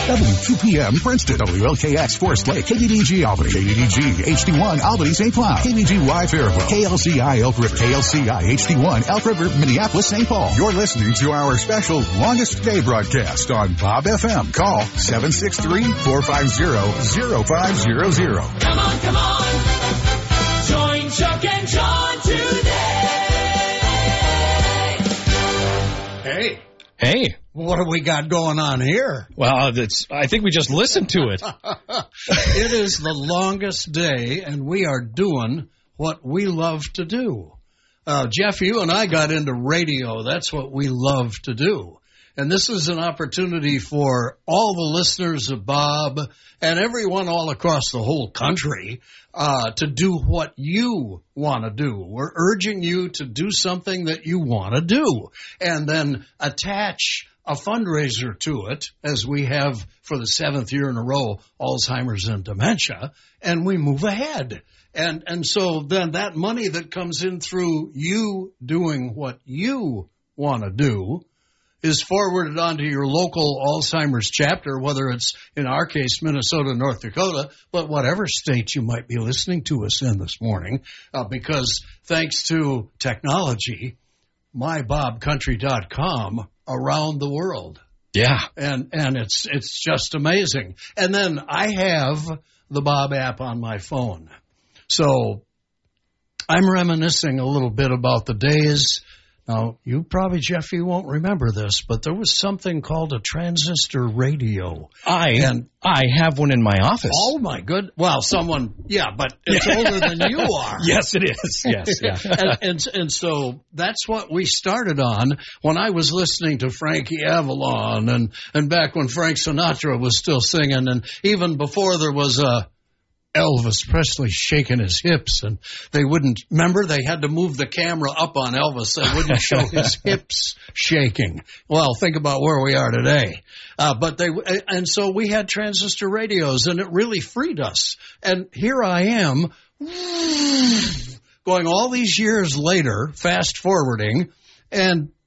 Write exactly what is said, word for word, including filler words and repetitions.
W two P M Princeton, W L K X Forest Lake, K D D G Albany, K D D G H D one Albany Saint Cloud, K D G Y Fairville, K L C I Elk River, K L C I H D one Elk River, Minneapolis, Saint Paul. You're listening to our special Longest Day broadcast on Bob F M. Call seven six three, four five zero, zero five zero zero. Come on, come on. Join Chuck and John today. Hey. Hey. What do we got going on here? Well, it's, I think we just listened to it. It is the longest day, and we are doing what we love to do. Uh, Jeff, you and I got into radio. That's what we love to do. And this is an opportunity for all the listeners of Bob and everyone all across the whole country uh, to do what you want to do. We're urging you to do something that you want to do and then attach a fundraiser to it, as we have for the seventh year in a row, Alzheimer's and dementia, and we move ahead. And and so then that money that comes in through you doing what you want to do is forwarded onto your local Alzheimer's chapter, whether it's, in our case, Minnesota, North Dakota, but whatever state you might be listening to us in this morning, uh, because thanks to technology, my bob country dot com around the world. Yeah. And and it's it's just amazing. And then I have the Bob app on my phone. So I'm reminiscing a little bit about the days. Now, you probably, Jeff, you won't remember this, but there was something called a transistor radio. I and I have one in my office. Oh, my good. Well, someone, yeah, but it's older than you are. Yes, it is. Yes, yeah. and, and, and so that's what we started on when I was listening to Frankie Avalon and, and back when Frank Sinatra was still singing, and even before there was a Elvis Presley shaking his hips, and they wouldn't, remember, they had to move the camera up on Elvis. They wouldn't show his hips shaking. Well, think about where we are today. Uh, but they, and so we had transistor radios, and it really freed us. And here I am, going all these years later, fast forwarding, and